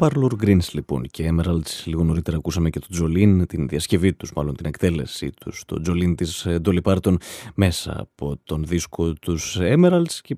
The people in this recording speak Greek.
Parlour Greens λοιπόν και Emeralds. Λίγο νωρίτερα ακούσαμε και τον Jolene, την διασκευή τους, μάλλον την εκτέλεση τους, το Jolene της Dolly Parton μέσα από τον δίσκο τους Emeralds. Και